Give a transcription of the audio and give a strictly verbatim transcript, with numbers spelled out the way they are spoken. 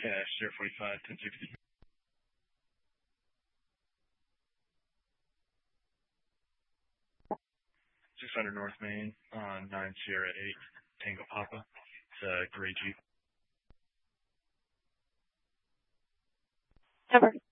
Yeah, Sierra forty-five, ten sixty. six hundred North Main on nine Sierra eight, Tango Papa. It's a gray Jeep. Never.